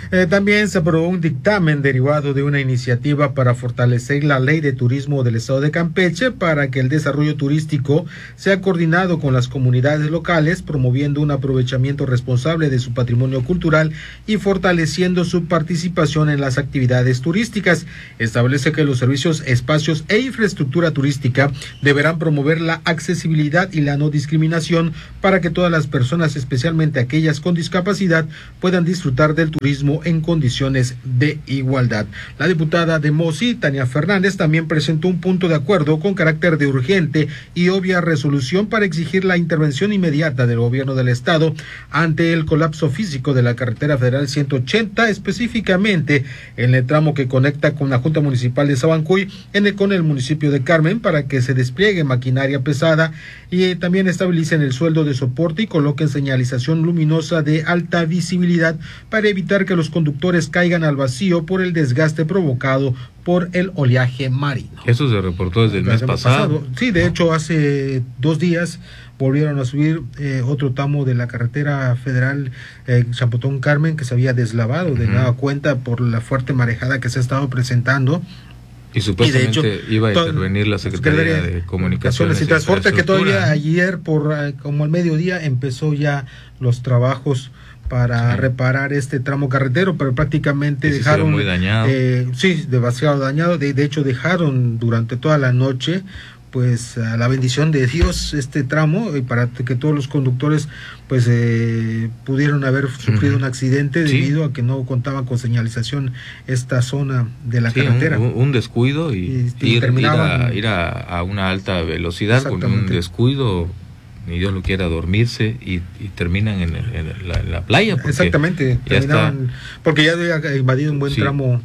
También se aprobó un dictamen derivado de una iniciativa para fortalecer la ley de turismo del estado de Campeche para que el desarrollo turístico sea coordinado con las comunidades locales, promoviendo un aprovechamiento responsable de su patrimonio cultural y fortaleciendo su participación en las actividades turísticas. Establece que los servicios, espacios e infraestructura turística deberán promover la accesibilidad y la no discriminación para que todas las personas, especialmente aquellas con discapacidad, puedan disfrutar del turismo en condiciones de igualdad. La diputada de Mosi, Tania Fernández, también presentó un punto de acuerdo con carácter de urgente y obvia resolución para exigir la intervención inmediata del gobierno del estado ante el colapso físico de la carretera federal 180, específicamente en el tramo que conecta con la Junta Municipal de Sabancuy con el municipio de Carmen, para que se despliegue maquinaria pesada y también estabilicen el sueldo de soporte y coloquen señalización luminosa de alta visibilidad para evitar que los conductores caigan al vacío por el desgaste provocado por el oleaje marino. Eso se reportó desde el mes pasado. Sí, de hecho hace 2 días volvieron a subir otro tramo de la carretera federal Champotón Carmen, que se había deslavado de nueva cuenta por la fuerte marejada que se ha estado presentando. Y supuestamente iba a intervenir la Secretaría de Comunicaciones y Transporte, que todavía ayer como al mediodía empezó ya los trabajos para reparar este tramo carretero, pero prácticamente dejaron muy dañado. Demasiado dañado. De hecho dejaron durante toda la noche pues a la bendición de Dios este tramo, y para que todos los conductores pues pudieron haber sufrido un accidente debido a que no contaban con señalización esta zona de la carretera. Un descuido y ir a una alta velocidad con un descuido, ni Dios lo quiera, dormirse y terminan en la playa. Exactamente, porque ya había invadido un buen tramo.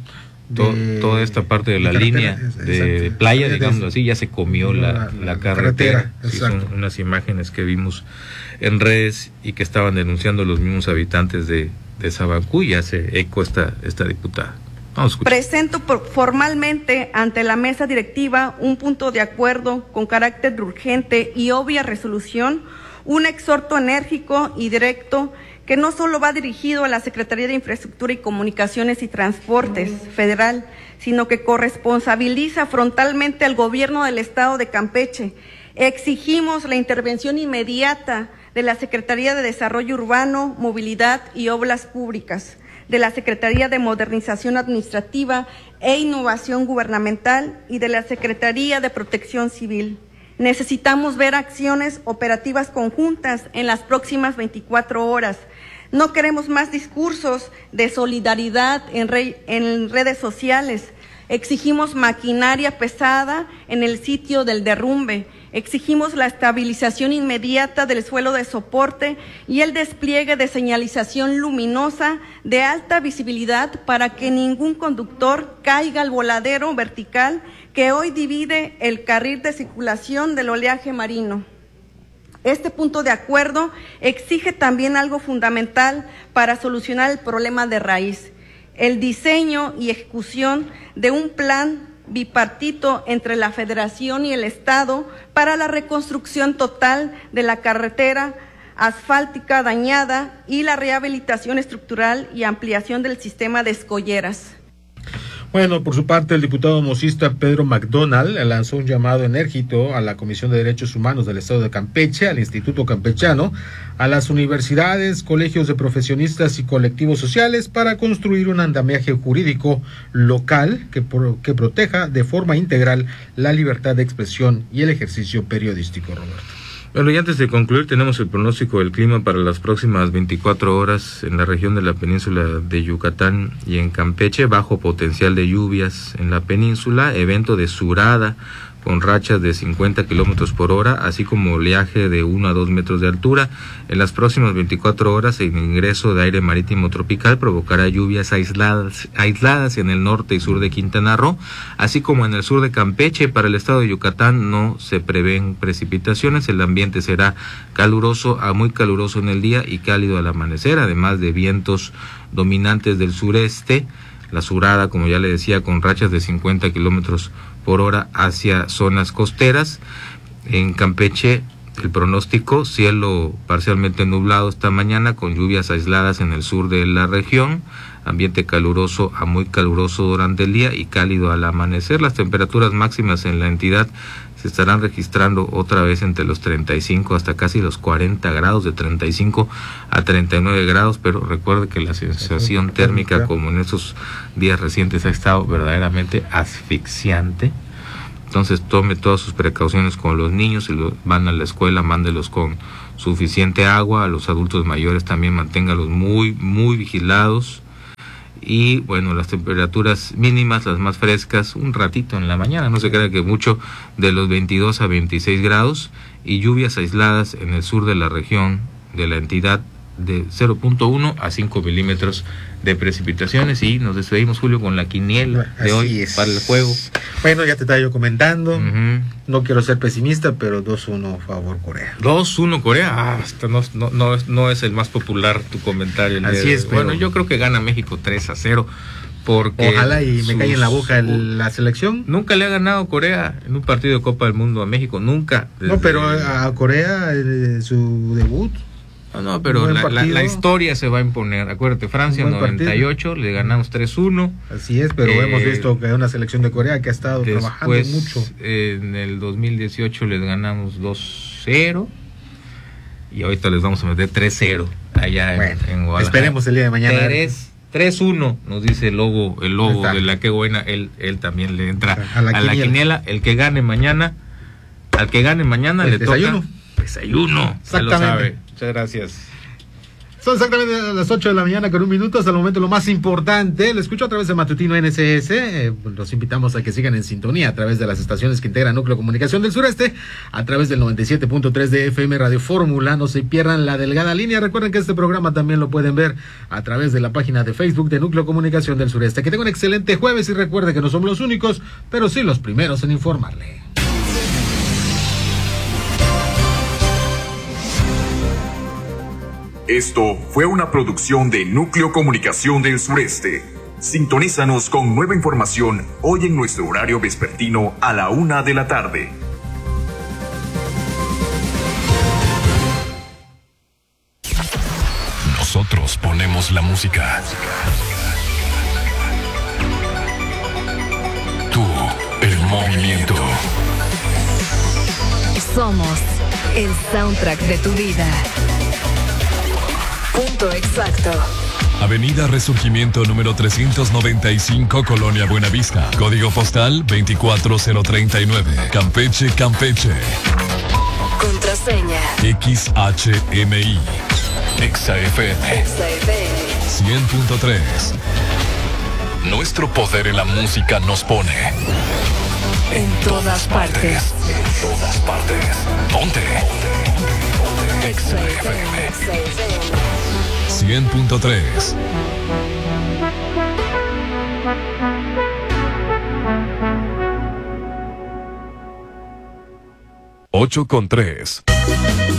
Toda esta parte de la línea de playa, digamos así, ya se comió la carretera. Sí, son unas imágenes que vimos en redes y que estaban denunciando los mismos habitantes de Sabancuy. Ya se eco esta diputada. Presento formalmente ante la mesa directiva un punto de acuerdo con carácter de urgente y obvia resolución, un exhorto enérgico y directo que no solo va dirigido a la Secretaría de Infraestructura y Comunicaciones y Transportes Federal, sino que corresponsabiliza frontalmente al gobierno del estado de Campeche. Exigimos la intervención inmediata de la Secretaría de Desarrollo Urbano, Movilidad y Obras Públicas, de la Secretaría de Modernización Administrativa e Innovación Gubernamental y de la Secretaría de Protección Civil. Necesitamos ver acciones operativas conjuntas en las próximas 24 horas. No queremos más discursos de solidaridad en redes sociales. Exigimos maquinaria pesada en el sitio del derrumbe. Exigimos la estabilización inmediata del suelo de soporte y el despliegue de señalización luminosa de alta visibilidad para que ningún conductor caiga al voladero vertical que hoy divide el carril de circulación del oleaje marino. Este punto de acuerdo exige también algo fundamental para solucionar el problema de raíz: el diseño y ejecución de un plan bipartito entre la Federación y el Estado para la reconstrucción total de la carretera asfáltica dañada y la rehabilitación estructural y ampliación del sistema de escolleras. Bueno, por su parte, el diputado mosista Pedro McDonald lanzó un llamado enérgico a la Comisión de Derechos Humanos del Estado de Campeche, al Instituto Campechano, a las universidades, colegios de profesionistas y colectivos sociales para construir un andamiaje jurídico local que proteja de forma integral la libertad de expresión y el ejercicio periodístico, Roberto. Bueno, y antes de concluir, tenemos el pronóstico del clima para las próximas 24 horas en la región de la península de Yucatán y en Campeche. Bajo potencial de lluvias en la península, evento de surada con rachas de 50 kilómetros por hora, así como oleaje de 1 a 2 metros de altura. En las próximas 24 horas, el ingreso de aire marítimo tropical provocará lluvias aisladas en el norte y sur de Quintana Roo, así como en el sur de Campeche. Para el estado de Yucatán no se prevén precipitaciones. El ambiente será caluroso a muy caluroso en el día y cálido al amanecer, además de vientos dominantes del sureste. La surada, como ya le decía, con rachas de 50 kilómetros por hora hacia zonas costeras. En Campeche El pronóstico: cielo parcialmente nublado esta mañana con lluvias aisladas en el sur de la región, ambiente caluroso a muy caluroso durante el día y cálido al amanecer. Las temperaturas máximas en la entidad se estarán registrando otra vez entre los 35 hasta casi los 40 grados, de 35 a 39 grados, pero recuerde que la sensación térmica, como en estos días recientes, ha estado verdaderamente asfixiante. Entonces tome todas sus precauciones con los niños. Si van a la escuela, mándelos con suficiente agua. A los adultos mayores también manténgalos muy, muy vigilados. Y bueno, las temperaturas mínimas, las más frescas, un ratito en la mañana, no se crea que mucho, de los 22 a 26 grados, y lluvias aisladas en el sur de la región de la entidad de 0.1 a 5 milímetros de precipitaciones. Y nos despedimos, Julio, con la quiniela de hoy para el juego. Bueno, ya te estaba yo comentando. No quiero ser pesimista, pero 2-1 favor Corea. 2-1 Corea. Hasta no es el más popular tu comentario. Así es. Bueno, yo creo que gana México 3-0. Porque ojalá y me caiga en la boca la selección. Nunca le ha ganado Corea en un partido de Copa del Mundo a México, nunca. No, pero a Corea su debut. No, pero la historia se va a imponer. Acuérdate, Francia 98, partido. Le ganamos 3-1. Así es, pero hemos visto que hay una selección de Corea que ha estado trabajando mucho. En el 2018 les ganamos 2-0 y ahorita les vamos a meter 3-0 allá en Guadalajara. Esperemos el día de mañana. 3-1 nos dice el logo de la que buena. Él también le entra a la quiniela. El que gane mañana, al que gane mañana le toca desayuno. Exactamente. Ya lo sabe. Muchas gracias. Son exactamente las 8 de la mañana con 1 minuto. Hasta el momento lo más importante. Lo escucho a través de Matutino NSS. Los invitamos a que sigan en sintonía a través de las estaciones que integran Núcleo Comunicación del Sureste, a través del 97.3 de FM Radio Fórmula. No se pierdan la delgada línea. Recuerden que este programa también lo pueden ver a través de la página de Facebook de Núcleo Comunicación del Sureste. Que tengan un excelente jueves y recuerde que no somos los únicos, pero sí los primeros en informarle. Esto fue una producción de Núcleo Comunicación del Sureste. Sintonízanos con nueva información hoy en nuestro horario vespertino a la 1 de la tarde. Nosotros ponemos la música. Tú, el movimiento. Somos el soundtrack de tu vida. Punto exacto. Avenida Resurgimiento número 395, Colonia Buenavista. Código postal 24039. Campeche, Campeche. Contraseña XHMI. XFM 100.3. Nuestro poder en la música nos pone en todas partes. En todas partes. Ponte. XFM 100.3. 8:3.